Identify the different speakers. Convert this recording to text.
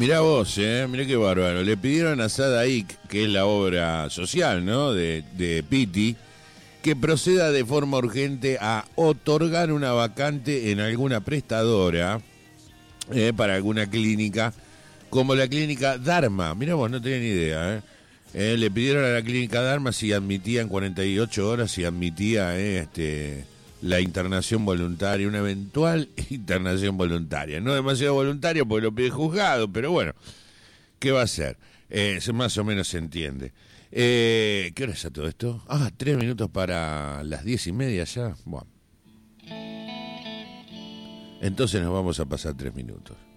Speaker 1: Mirá vos, mirá qué bárbaro. Le pidieron a Sadaik, que es la obra social, ¿no? De Pitti, que proceda de forma urgente a otorgar una vacante en alguna prestadora para alguna clínica, como la clínica Dharma. Mirá vos, no tenía ni idea, le pidieron a la clínica Dharma si admitía en 48 horas, si admitía la internación voluntaria, una eventual internación voluntaria. No demasiado voluntaria porque lo pide el juzgado, pero bueno, ¿qué va a hacer? Más o menos se entiende. ¿Qué hora es todo esto? 3 minutos para las 10:30 ya. Bueno. Entonces nos vamos a pasar 3 minutos.